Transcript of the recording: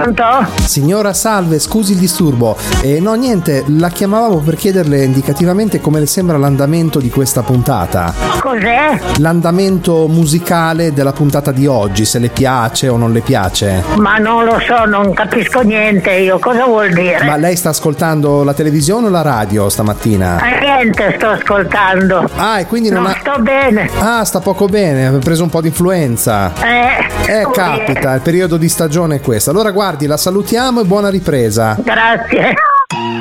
Pronto? Signora, salve, scusi il disturbo. No, niente, la chiamavamo per chiederle indicativamente come le sembra l'andamento di questa puntata. Cos'è? L'andamento musicale della puntata di oggi, se le piace o non le piace. Ma non lo so, non capisco niente io, cosa vuol dire? Ma lei sta ascoltando la televisione o la radio stamattina? Niente, sto ascoltando. Ah, e quindi non sto bene. Ah, sta poco bene, ha preso un po' di influenza. Capita, il periodo di stagione è questo. Allora guardi, la salutiamo e buona ripresa. Grazie.